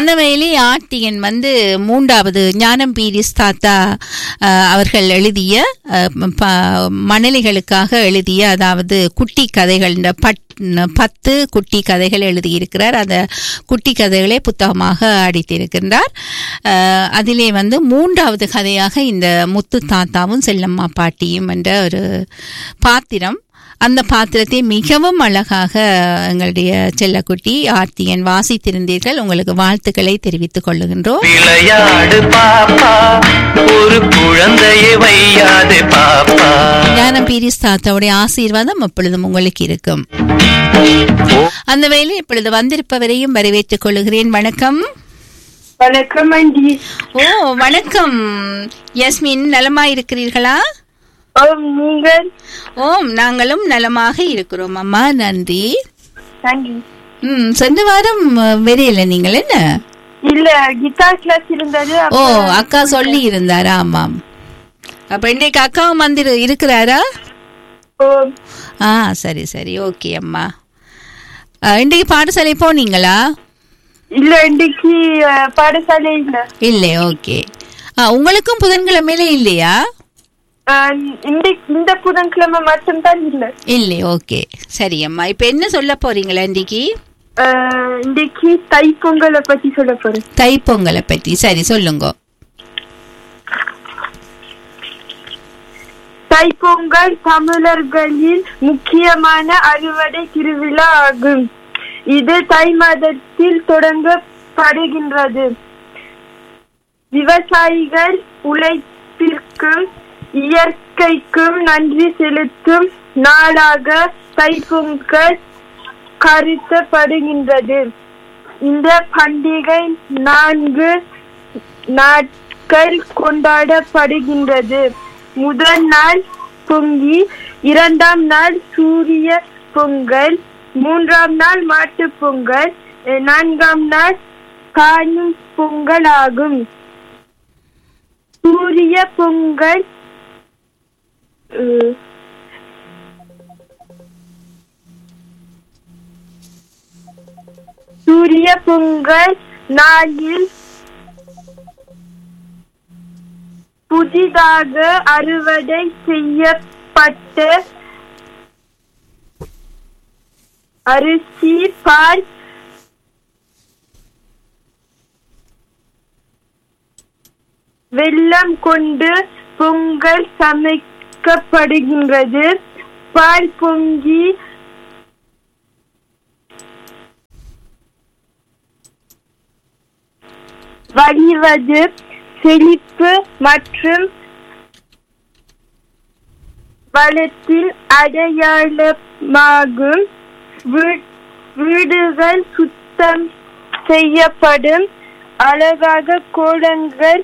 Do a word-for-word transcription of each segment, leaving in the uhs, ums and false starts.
அந்த வேலை ஆர்டியன் வந்து மூன்றாவது ஞானம் பீரிஸ் தாத்தா அவர்கள் எழுதிய மணலிகளுக்காக எழுதிய அதாவது குட்டி கதைகள் இந்த பட் பத்து குட்டி கதைகள் எழுதியிருக்கிறார். அந்த குட்டி கதைகளே புத்தகமாக அடித்திருக்கின்றார். அதிலே வந்து மூன்றாவது கதையாக இந்த முத்து தாத்தாவும் செல்லம்மா பாட்டியும் என்ற ஒரு பாத்திரம், அந்த பாத்திரத்தை மிகவும் அழகாக எங்களுடைய செல்லக்குட்டி ஆர்த்தியன் வாசித்திருந்தீர்கள். உங்களுக்கு வாழ்த்துக்களை தெரிவித்துக் கொள்ளுகின்றோம். விளையாடு பாப்பா, ஒரு குழந்தையை வையாது பாப்பா. ஞானம் பீரிஸ் தாத்தாவுடைய ஆசீர்வாதம் எப்பொழுதும் உங்களுக்கு இருக்கும். அந்த வேளை இப்பொழுது வந்திருப்பவரையும் வரவேற்றுக் கொள்ளுகிறேன். வணக்கம். வணக்கம் ஆண்டி. ஓ வணக்கம் யஸ்மின், நலமா இருக்கிறீர்களா? நீங்கள்? ஓம் நாங்களும் நலமாக இருக்கிறோம் அம்மா, நன்றி. ம் சென்ற வாரம் வெறியில நீங்கள் என்ன? இல்ல, கிட்டார் கிளாஸ் இருந்தது. ஓ அக்கா சொல்லி இருந்தாரா? ஆமாம். அப்ப இன்றைக்கு அக்காவும் வந்து இருக்கிறாரா? ஆ சரி சரி, ஓகே அம்மா. இன்றைக்கு பாடசாலை போனீங்களா? இல்ல, இன்றைக்கு பாடசாலை இல்ல. இல்ல, ஓகே. உங்களுக்கும் புதன்கிழமையில இல்லையா? இந்த புதன்கிழமை மட்டும் தான் இல்ல. இல்ல, ஓகே சரி அம்மா. இப்ப என்ன சொல்ல போறீங்களா இன்றைக்கு? இன்றைக்கு தைப்பொங்கலை பத்தி சொல்ல போறேன். தைப்பொங்கலை பத்தி சரி சொல்லுங்க. தைப்பொங்கல் தமிழர்களின் முக்கியமான அறுவடை திருவிழா ஆகும். இது தை மாதத்தில் தொடங்கப்படுகின்றது. விவசாயிகள் உழைப்பிற்கும் இயற்கைக்கும் நன்றி செலுத்தும் நாளாக தைப்பொங்கல் கருதப்படுகின்றது. இந்த பண்டிகை நான்கு நாட்கள் கொண்டாடப்படுகின்றது. முதல் நாள் பொங்கி, இரண்டாம் நாள் சூரிய பொங்கல், மூன்றாம் நாள் மாட்டு பொங்கல், நான்காம் நாள் காணும் பொங்கல் ஆகும். சூரிய பொங்கல் சூரிய பொங்கல் நாளில் புதிதாக அறுவடை செய்யப்பட்ட அரிசி, பால், வெல்லம் கொண்டு பொங்கல் சமைக்கப்படுகின்றது. பால் பொங்கி வழிவது செழிப்பு மற்றும் வளத்தின் அடையாளமாகும். வீடுகள் சுத்தம் செய்யப்படும். அழகாக கோலங்கள்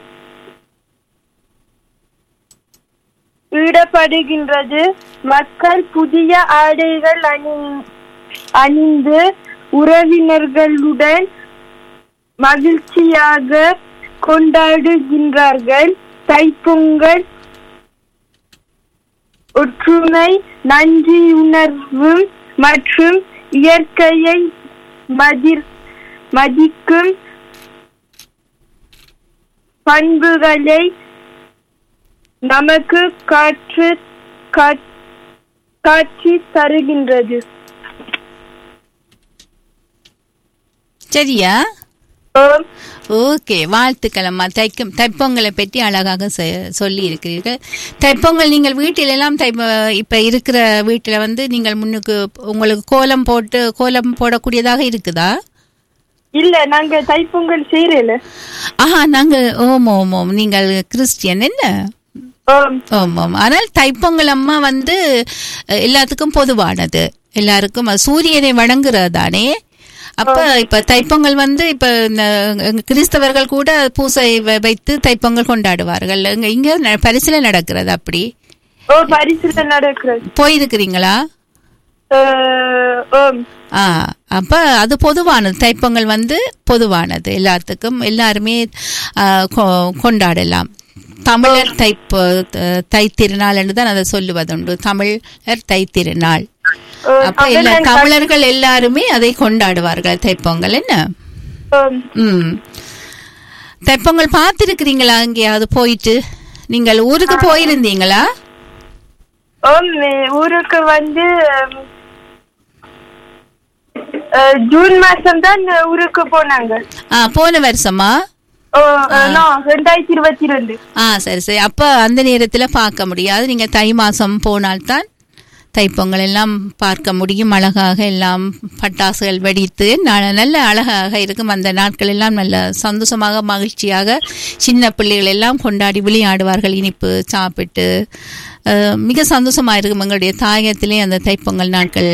ஈடுபடுகின்றது. மக்கள் புதிய ஆடைகள் அணிந்து உறவினர்களுடன் மகிழ்ச்சியாக கொண்டாடுகின்றார்கள். தைப்பொங்கல் ஒற்றுமை, நன்றியுணர்வு மற்றும் இயற்கையை மதிக்கும் பண்புகளை நமக்கு காற்று காட்சி தருகின்றது. சரியா? ஓகே, வாழ்த்துக்கள் அம்மா. தைக்கும் தைப்பொங்கலை பற்றி அழகாக சொல்லி இருக்கிறீர்கள். தைப்பொங்கல் நீங்கள் வீட்டில எல்லாம் தை இப்ப இருக்கிற வீட்டுல வந்து நீங்கள் முன்னுக்கு உங்களுக்கு கோலம் போட்டு கோலம் போடக்கூடியதாக இருக்குதா? இல்ல, நாங்க தைப்பொங்கல் செய்யறல. ஆஹா, நாங்க ஓம் ஓம் ஓம் நீங்கள் கிறிஸ்டியன் என்ன? ஓம் ஓம். ஆனால் தைப்பொங்கல் அம்மா வந்து எல்லாத்துக்கும் பொதுவானது, எல்லாருக்கும் சூரியனை வணங்குறதானே. அப்ப இப்ப தைப்பொங்கல் வந்து இப்ப கிறிஸ்தவர்கள் கூட பூசை வைத்து தைப்பொங்கல் கொண்டாடுவார்கள். இங்க பரிசுல நடக்கிறது. அப்படி பரிசுல நடக்கிறது. போயிருக்கிறீங்களா? அப்ப அது பொதுவானது. தைப்பொங்கல் வந்து பொதுவானது, எல்லாத்துக்கும் எல்லாருமே கொண்டாடலாம். தமிழர் தைப்பு தைத்திருநாள் என்றுதான் அதை சொல்லுவதுண்டு. தமிழர் தைத்திருநாள். அப்ப எல்லா தமிழர்கள் எல்லாருமே அதை கொண்டாடுவார்கள் தைப்பொங்கல். என்ன ஓம் ம் தைப்பொங்கல் பார்த்துருக்கிறீங்களா எங்கேயாவது போயிட்டு? நீங்கள் ஊருக்கு போயிருந்தீங்களா? ஓம் ஊருக்கு வந்து அஹ், ஜூன் மாசம் தான் ஊருக்கு போனாங்க. ஆ போன வருஷமா? ஓ, அஹ், no, ரெண்டாயிரத்தி இருபத்தி ரெண்டு. ஆ சரி சரி. அப்போ அந்த நேரத்தில் பார்க்க முடியாது. நீங்கள் தை மாதம் போனால்தான் தைப்பொங்கல் எல்லாம் பார்க்க முடியும். அழகாக எல்லாம் பட்டாசுகள் வெடித்து ந- நல்ல அழகாக இருக்கும். அந்த நாட்கள் எல்லாம் நல்ல சந்தோஷமாக மகிழ்ச்சியாக சின்ன பிள்ளைகள் எல்லாம் கொண்டாடி விளையாடுவார்கள், இனிப்பு சாப்பிட்டு. அஹ், மிக சந்தோஷமாக இருக்கும் எங்களுடைய தாயகத்திலே அந்த தைப்பொங்கல் நாட்கள்.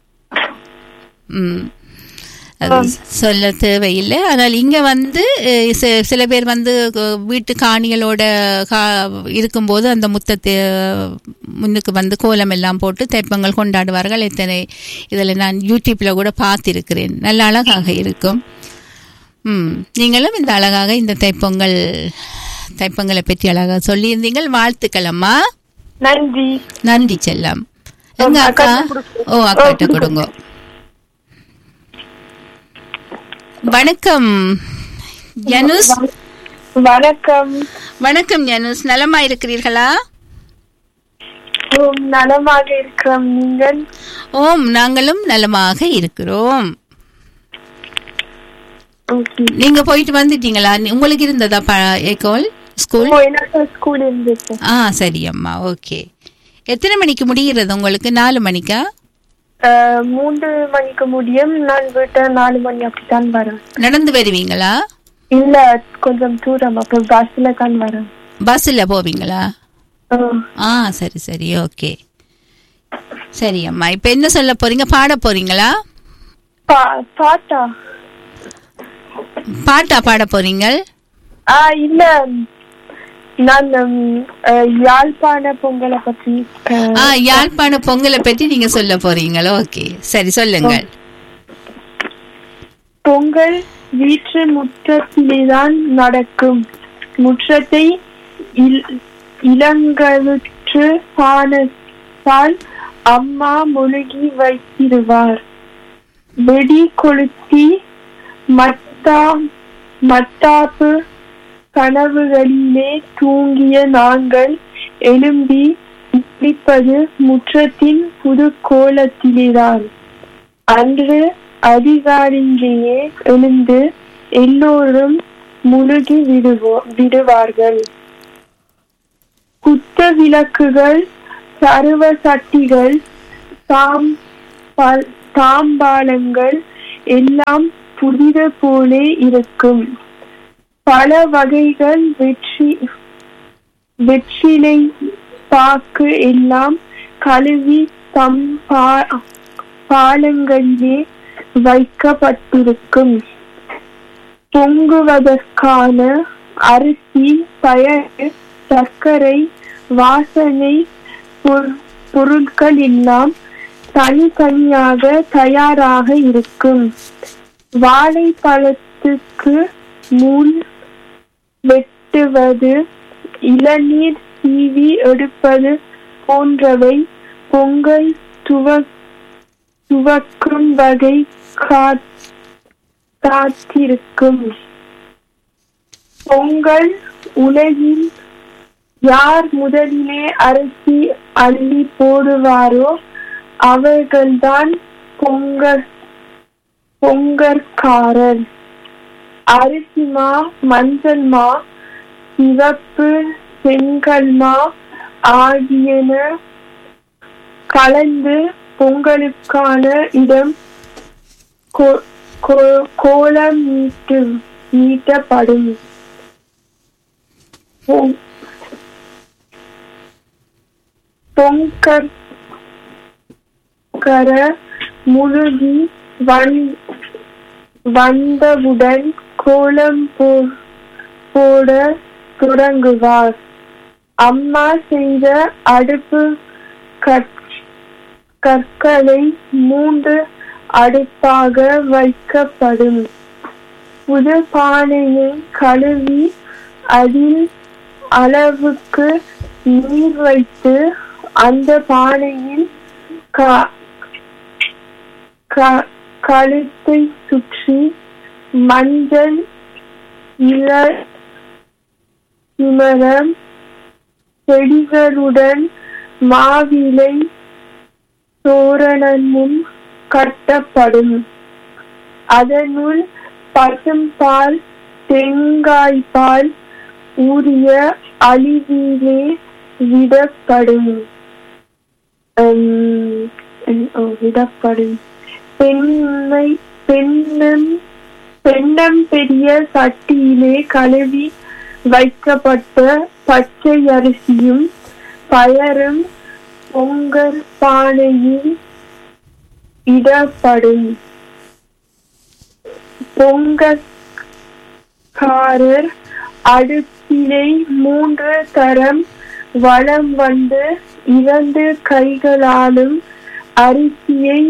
ம் அது சொல்ல தேவையில்லை. ஆனால் இங்கே வந்து அஹ், சி- சில பேர் வந்து கு- வீட்டு காணிகளோட கா இருக்கும்போது அந்த முத்தத்தை முன்னுக்கு வந்து கோலம் எல்லாம் போட்டு தைப்பொங்கல் கொண்டாடுவார்கள். எத்தனை இதில் நான் யூடியூப்பில் கூட பார்த்திருக்கிறேன். நல்ல அழகாக இருக்கும். ம் நீங்களும் இந்த அழகாக இந்த தைப்பொங்கல் தைப்பொங்கலை பற்றி அழகாக சொல்லியிருந்தீங்கள். வாழ்த்துக்கள் அம்மா. நன்றி. நன்றி செல்லம். எங்க ஆ, அக்கா? அக்காட்ட கொடுங்க. ஓ அக்காட்ட ஓ, கொடுங்க. வணக்கம் யனுஸ். வணக்கம். வணக்கம் யனுஸ், நலமா இருக்கிறீர்களா? ஓம் நலமாக இருக்கிறோம். நீங்கள்? ஓம் நாங்களும் நலமாக இருக்கிறோம். ஓகே. நீங்க போயிட்டு வந்துட்டீங்களா? நீ- உங்களுக்கு இருந்ததா ப- ஏகோல் ஸ்கூல்? ஓ, எனக்கு ஸ்கூல் இருந்துச்சு. ஆ சரி அம்மா, ஓகே. எத்தனை மணிக்கு முடிகிறது உங்களுக்கு? நாலு மணிக்கா? அஹ், மூன்று மணிக்கு முடியும். நான் வீட்டை நாலு மணி அப்படித்தான் வரேன். நடந்து வருவீங்களா? இல்ல, கொஞ்சம் தூரம். அப்ப பஸ்ல தான் வரேன். பஸ்ல போவீங்களா? ஓ, ஆ சரி சரி, ஓகே. சரி அம்மா, இப்ப என்ன சொல்ல போறீங்க? பாட போறீங்களா? பா- பாட்டா? பாட்டா பாட போறீங்க? ஆ, இல்ல, நான் ம், அஹ், யாழ்ப்பாண பொங்கலை பற்றி அஹ், ஆ யாழ்ப்பாண பொங்கலை பற்றி நீங்க சொல்ல போறீங்களா? ஓகே சரி, சொல்லுங்கள். பொங்கல் வீட்டு முற்றத்திலேதான் நடக்கும். முற்றத்தை இல்- இளங்கழுற்று பானத்தால் அம்மா முழுகி வைத்திருவார். வெடி கொளுத்தி மத்தா மத்தாப்பு கனவுகளிலே தூங்கிய நாங்கள் எழும்பி குளிப்பது முற்றத்தின் புது கோலத்திலேதான். அன்று அதிகாரியிலேயே எழுந்து எல்லோரும் முழுகி விடுவோ விடுவார்கள். குத்த விளக்குகள், சருவ சட்டிகள், தாம் ப- தாம்பாளங்கள் எல்லாம் புதிது போலே இருக்கும். பல வகைகள் வெற்றி வெற்றிலை பாக்கு எல்லாம் கழுவி தம் பா- பாலங்களிலே வைக்கப்பட்டிருக்கும். பொங்குவதற்கான அரிசி, பயறு, சர்க்கரை, வாசனை பொரு- பொருட்கள் எல்லாம் தனித்தனியாக தயாராக இருக்கும். வாழைப்பழத்துக்கு முள் வெட்டுவது, இளநீர் சீவி எடுப்பது போன்றவை பொங்கல் துவ துவக்கும் வகை காத்திருக்கும். பொங்கல் உலகில் யார் முதலிலே அரிசி அள்ளி போடுவாரோ அவர்கள்தான் பொங்கல் பொங்கற்காரர். அரிசி மா, மஞ்சள் மா, சிவப்பு செங்கல் மா ஆகியன கலந்து பொங்கலுக்கான இடம் கோ- கோ- கோலம் நீட்டு நீட்டப்படும். பொ- பொங்கற்கர முழுகி வந் வந்தவுடன் கோலம் போ- போட தொடங்குவார். அம்மா செய்த அடுப்பு கற்- கற்களை மூன்று அடுப்பாக வைக்கப்படும். புது பானையை கழுவி அதில் அளவுக்கு நீர் வைத்து அந்த பானையில் க- க- கழுத்தை சுற்றி மஞ்சள் இள சிமரம் செடிகளுடன் மாவிலை தோரணமும் கட்டப்படும். அதனுள் பசும்பால் தேங்காய்பால் ஊறிய அழிவிலே விடப்படும் விடப்படும் பெண்மை பெண்ணும் பெண்ணம் பெரிய சட்டியிலே கழுவி வைக்கப்பட்ட பச்சை அரிசியும் பயரும் பொங்கல் பானையில் இடப்படும். பொங்கக்காரர் அடுப்பிலே மூன்று தரம் வலம் வந்து இரண்டு கைகளாலும் அரிசியை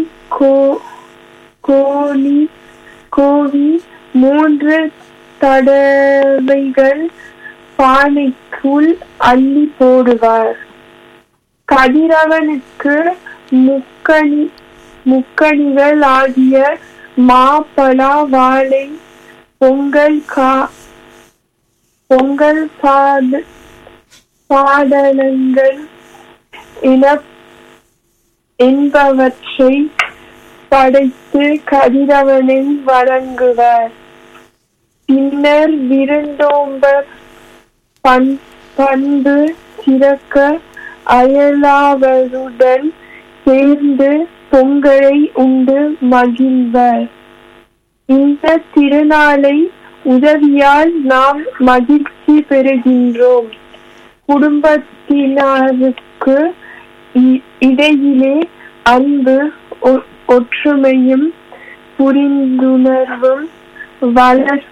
கோணி கோவி மூன்று தடவைகள் பானைக்குள் அள்ளி போடுவார். கதிரவனுக்கு முக்கணி முக்கணிகள் ஆகிய மாப்பழா வாழை பொங்கல் கா பொங்கல் பாத பாடலங்கள் என்பவற்றை படைத்து கதிரவனை வழங்குவர். பின்னர் விருந்தோம்பர் பண்பு சிறக்க அயலாவருடன் சேர்ந்து பொங்கலை உண்டு மகிழ்வர். இந்த திருநாளை உதவியால் நாம் மகிழ்ச்சி பெறுகின்றோம். குடும்பத்தினருக்கு இடையிலே அன்பு ஒற்றுமையும் புரிந்துணர்வும் வளர்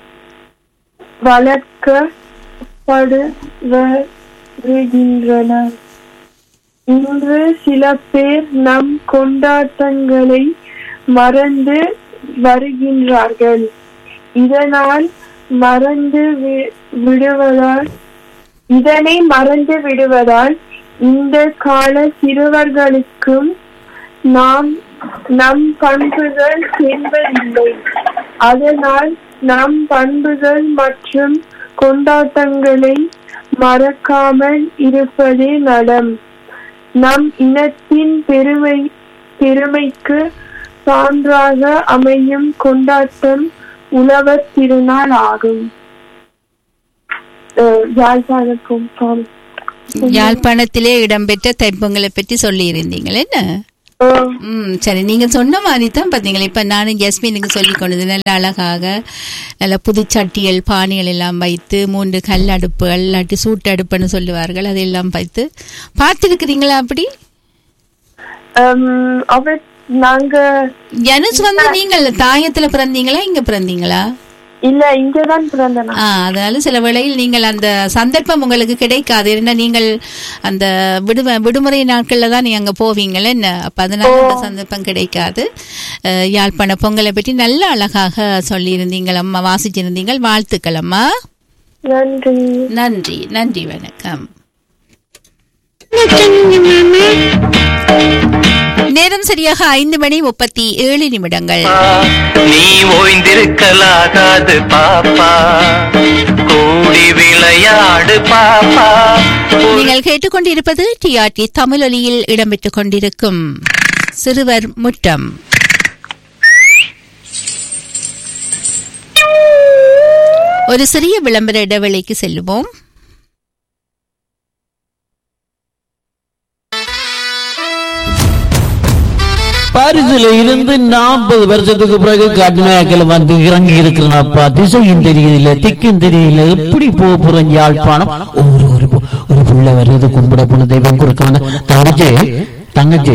வளர்க்கப்படுகின்றன. இன்று சில பேர் நம் கொண்டாட்டங்களை மறந்து வருகின்றார்கள். இதனால் மறந்து விடுவதால் இதனை மறந்து விடுவதால் இந்த கால சிறுவர்களுக்கும் நாம் நம் பண்புகள் தெரிவதில்லை. அதனால் நம் பண்புகள் மற்றும் கொண்டாட்டங்களை மறக்காமல் இருப்பதே நலம். நம் இனத்தின் பெருமை பெருமைக்கு சான்றாக அமையும் கொண்டாட்டம் உழவர் திருநாள் ஆகும். யாழ்ப்பாணம் யாழ்ப்பாணத்திலே இடம்பெற்ற தைப்பொங்கலை பற்றி சொல்லி இருந்தீங்களே என்ன? ம் சரி, நீங்க சொன்ன மாதிரி தான் பாத்தீங்களா. இப்ப நானும் ஜஸ்மினுக்கு சொல்லி கொண்டது நல்ல அழகாக நல்ல புதுச்சட்டிகள் பானைகள் எல்லாம் வைத்து மூன்று கல் அடுப்புகள் இல்லாட்டி சூட்டு அடுப்புன்னு சொல்லுவார்கள் அதெல்லாம் வைத்து பார்த்திருக்கிறீங்களா? அப்படி நாங்க ஜனுஸ் வந்து நீங்கள் தாயத்துல பிறந்தீங்களா இங்க பிறந்தீங்களா? இல்ல, இங்கதான் பிறந்தேன். அதனால சில வேளையில் நீங்கள் அந்த சந்தர்ப்பம் உங்களுக்கு கிடைக்காது. என்ன நீங்கள் அந்த விடும விடுமுறை நாட்கள்ல தான் நீ அங்க போவீங்களே என்ன, அப்ப அதனால அந்த சந்தர்ப்பம் கிடைக்காது. யாழ்ப்பாண பொங்கலை பற்றி நல்ல அழகாக சொல்லி இருந்தீங்கள் அம்மா, வாசிச்சிருந்தீங்கள். வாழ்த்துக்கள் அம்மா. நன்றி நன்றி நன்றி வணக்கம். நேரம் சரியாக ஐந்து மணி முப்பத்தி ஏழு நிமிடங்கள். நீ ஓய்ந்திருக்கலாகாது பாப்பா, கூடி விளையாடு பாப்பா. நீங்கள் கேட்டுக்கொண்டிருப்பது டிஆர்டி தமிழொலியில் இடம்பெற்றுக் கொண்டிருக்கும் சிறுவர் முற்றம். ஒரு சிறிய விளம்பர இடைவெளிக்கு செல்லுவோம். பாரிஸ்ல இருந்து நாற்பது வருஷத்துக்கு பிறகு கடுமையாக்கல வந்து இறங்கி இருக்கிறப்பா. திசையும் தெரியல, திக்கும் தெரியல, எப்படி போக போறேன் யாழ்ப்பாணம். ஒரு ஒரு ஒரு புள்ள வர்றது கும்பிட போன தெய்வம் கொடுக்க வந்த தங்கச்சி தங்கச்சி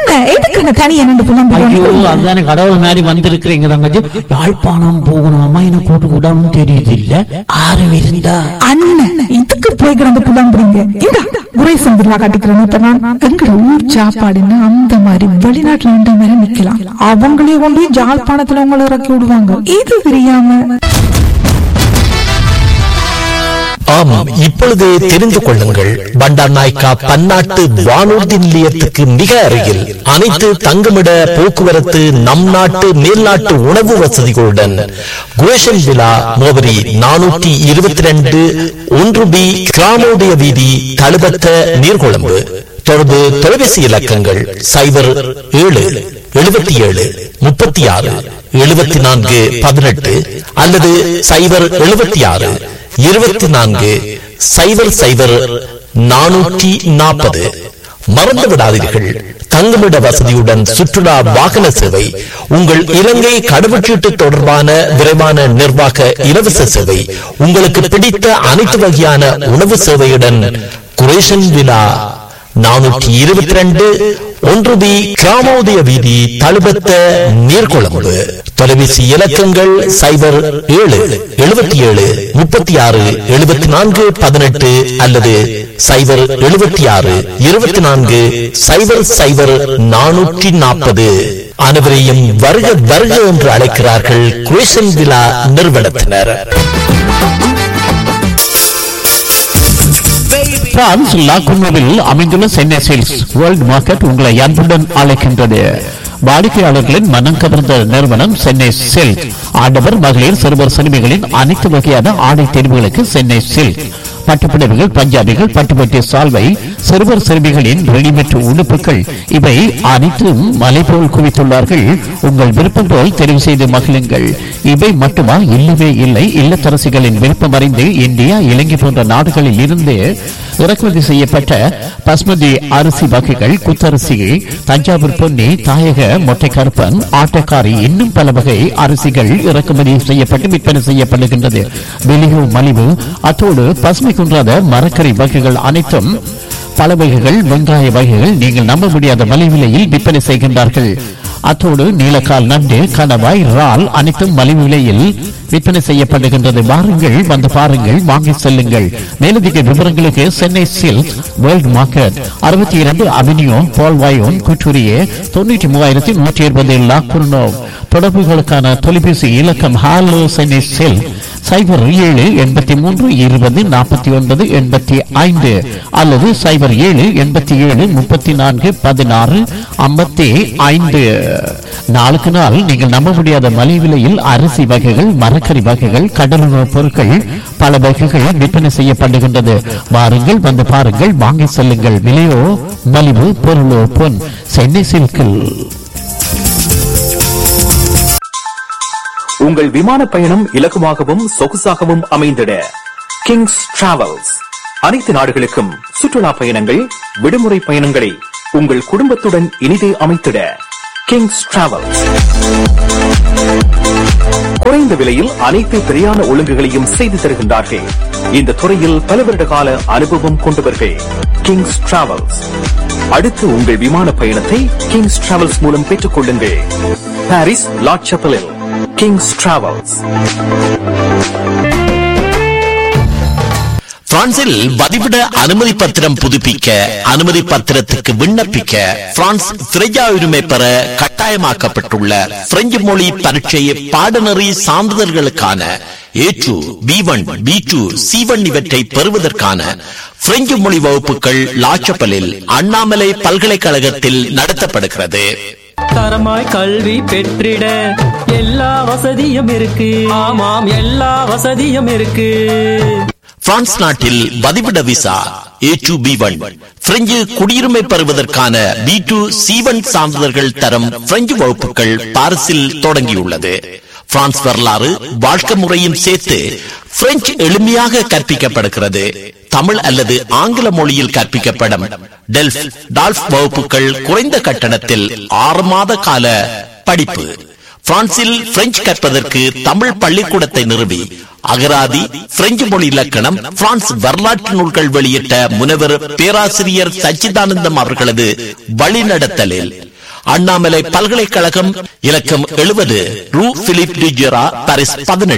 அதுதானே கடவுள் மாதிரி வந்திருக்கிறீங்க தங்கச்சி. யாழ்ப்பாணம் போகணும் அம்மா, என்ன கூட்டு கூடாம தெரியுது இல்ல ஆறு இருந்தா அண்ணன் இதுக்கு போய் கிடந்து புலம்புறீங்க. இந்த உரை சந்திரா காட்டிக்கிறேன். இப்ப நான் எங்க ஊர் சாப்பாடுன்னா அந்த மாதிரி வெளிநாட்டுல இந்த மாதிரி நிக்கலாம். அவங்களே கொண்டு ஜாழ்ப்பாணத்துல உங்களை இறக்கி விடுவாங்க. இது தெரியாம ஆம், இப்பொழுது தெரிந்து கொள்ளுங்கள். பண்டார் நாயக்கா பன்னாட்டு வானூர்தி நிலையத்துக்கு மிக அருகில் அனைத்து தங்குமிட போக்குவரத்து நம் நாட்டு மேல்நாட்டு உணவு வசதிகளுடன் குரேஷன் விழா முகவரி நானூற்றி இருபத்தி ரெண்டு ஒன்று பி கிராமோதய வீதி தழுபத்த நீர்கொழும்பு. தொடர்பு தொலைபேசி இலக்கங்கள் சைபர் ஏழு எழுபத்தி ஏழு முப்பத்தி ஆறு எழுபத்தி நான்கு பதினெட்டு அல்லது சைபர் எழுபத்தி ஆறு இருபத்தி நான்கு சைபர் சைபர் நானூற்றி நாற்பது. மறந்து விடாதீர்கள், தங்குமிட வசதியுடன் சுற்றுலா வாகன சேவை, உங்கள் இலங்கை கடவுச்சீட்டு தொடர்பான விரைவான நிர்வாக இலவச சேவை, உங்களுக்கு பிடித்த அனைத்து வகையான உணவு சேவையுடன் குரேஷன் விழா நானூற்றி இருபத்தி ரெண்டு ஒன்று பி கிராமோதய வீதி தழுபத்த நீர்கொழும்பு. தொலைபேசி இலக்கங்கள் சைபர் ஏழு எழுபத்தி ஏழு முப்பத்தி ஆறு எழுபத்தி நான்கு பதினெட்டு அல்லது சைபர் எழுபத்தி ஆறு இருபத்தி நான்கு சைபர் சைபர் நானூற்றி நாற்பது. அனைவரையும் வருக வருக என்று அழைக்கிறார்கள் குரேஷன் விழா நிறுவனத்தினர். பிரான்ஸ் லாகுனோவில் அமைந்துள்ள சென்னை சேல்ஸ் வேர்ல்ட் மார்க்கெட் உங்களை அன்புடன் அழைக்கின்றது. வாடிக்கையாளர்களின் மனம் கவர்ந்த நிறுவனம் சென்னை சில்க். ஆடவர் மகளிர் சிறுவர் சிறுமிகளின் அனைத்து வகையான ஆடை தேர்வுகளுக்கு சென்னை சில்க். பட்டுப்புடவைகள், பஞ்சாபிகள், பட்டுப்பட்டி சால்வை, சிறுவர் சிறுமிகளின் ரெடிமேட் உடுப்புகள், இவை அனைத்தும் மலை போல் குவித்துள்ளார்கள். உங்கள் விருப்பம் போல் தெரிவு செய்து மகிழுங்கள். இவை மட்டுமா? இல்லவே இல்லை. இல்லத்தரசிகளின் விருப்பம் அறிந்து இந்தியா, இலங்கை போன்ற நாடுகளில் இருந்து இறக்குமதி செய்யப்பட்ட பஸ்மதி அரிசி வகைகள், குத்தரிசி, தஞ்சாவூர் பொன்னி, தாயக மொட்டை கருப்பன், ஆட்டக்காரி, இன்னும் பல வகை அரிசிகள் இறக்குமதி செய்யப்பட்டு விற்பனை செய்யப்படுகின்றது. வெளியோ மலிவு. அத்தோடு பசுமை குன்றாத மரக்கறி வகைகள் அனைத்தும், பல வகைகள், வெங்காய வகைகள் நீங்கள் நம்ப முடியாத மலிவிலையில் விற்பனை செய்கின்றார்கள். அத்தோடு நீலக்கால், நண்டு, கணவாய், இறால் அனைத்தும் மலிவு விலையில் விற்பனை செய்யப்படுகின்றது. வாருங்கள், வந்து பாருங்கள், வாங்கி செல்லுங்கள். மேலதிக விவரங்களுக்கு சென்னை சில்க் வேர்ல்ட் மார்க்கெட், அறுபத்தி இரண்டு அவென்யூ பால்வாயோன், குற்றூரியே, தொண்ணூற்றி மூவாயிரத்தி நூற்றி இருபது லாக்குர்னோ. தொடர்புகளுக்கான தொலைபேசி இலக்கம் ஹாலோ சென்னை சில்க் சைபர் ஏழு எண்பத்தி மூன்று இருபது நாற்பத்தி ஒன்பது எண்பத்தி ஐந்து அல்லது சைபர் ஏழு எண்பத்தி ஏழு முப்பத்தி நான்கு பதினாறு ஐம்பத்தி ஐந்து. நாளுக்கு நாள் நீங்கள் நம்ப முடியாத மலிவு விலையில் அரிசி வகைகள், மரக்கறி வகைகள், கடலுணவு பொருட்கள், பல வகைகள் விற்பனை செய்யப்படுகின்றது. வாருங்கள், வந்து பாருங்கள், வாங்கி செல்லுங்கள். விலையோ மலிவு, பொருளோ பொன். சென்னை சில்கில். உங்கள் விமான பயணம் இலகுவாகவும் சொகுசாகவும் அமைந்திட கிங்ஸ் டிராவல்ஸ். அனைத்து நாடுகளுக்கும் சுற்றுலா பயணங்கள், விடுமுறை பயணங்களை உங்கள் குடும்பத்துடன் இனிதே அமைத்திட கிங்ஸ் டிராவல்ஸ். குறைந்த விலையில் அனைத்து பிரயாண ஒழுங்குகளையும் செய்து தருகின்றார்கள். இந்த துறையில் பல வருட கால அனுபவம் கொண்டவர்கள் கிங்ஸ் டிராவல்ஸ். அடுத்து உங்கள் விமான பயணத்தை கிங்ஸ் டிராவல்ஸ் மூலம் பெற்றுக் கொள்ளுங்கள். Paris lot சப்பலில் Kings travels. பிரான்சில் வதிவிட அனுமதி பத்திரம் புதுப்பிக்க, அனுமதி பத்திரத்துக்கு விண்ணப்பிக்க பிரான்ஸ் திரையா உரிமை பெற கட்டாயமாக்கப்பட்டுள்ள பிரெஞ்சு மொழி பரீட்சை பாடநெறி சான்றிதழ்களுக்கான ஏ two, B one, B two, C one இவற்றை பெறுவதற்கான பிரெஞ்சு மொழி வகுப்புகள் லாச்சப்பலில் அண்ணாமலை பல்கலைக்கழகத்தில் நடத்தப்படுகிறது. தரமாய் கல்வி பெற்றிட எல்லா வசதியும் இருக்கு. ஆமாம், எல்லா வசதியும் இருக்கு. பிரான்ஸ் நாட்டில் வதிவிட விசா ஏ டூ, பி ஒன், பிரெஞ்சு குடியுரிமை பெறுவதற்கான பி டூ, சி ஒன் சான்றிதழ்கள் தரம் பிரெஞ்சு வகுப்புகள் பாரிஸில் தொடங்கியுள்ளது. பிரான்ஸ் வரலாறு, வாழ்க்கை முறையும் சேர்த்து பிரெஞ்சு எளிமையாக கற்பிக்கப்படுகிறது. தமிழ் அல்லது ஆங்கில மொழியில் கற்பிக்கப்படும் டெல்ஃப் டால்ஃப் வகுப்புகள் குறைந்த கட்டணத்தில் ஆறு மாத கால படிப்பு. பிரான்சில் பிரெஞ்சு கற்பதற்கு தமிழ் பள்ளிக்கூடத்தை நிறுவி அகராதி, பிரெஞ்சு மொழி இலக்கணம், பிரான்ஸ் வரலாற்று நூல்கள் வெளியிட்ட முனைவர் பேராசிரியர் சச்சிதானந்தம் அவர்களது வழிநடத்தலில் அண்ணாமலை பல்கலைக்கழகம், இலக்கம் எழுபது ரூ பிலிப் டிஜெரா, பாரிஸ் பதினெட்டு.